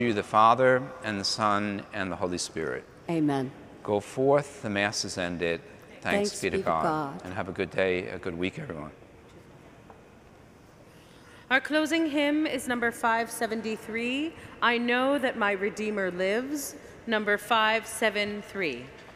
you, the Father, and the Son, and the Holy Spirit. Amen. Go forth, the Mass is ended. Thanks be to God. God. And have a good day, a good week, everyone. Our closing hymn is number 573, I Know That My Redeemer Lives, number 573.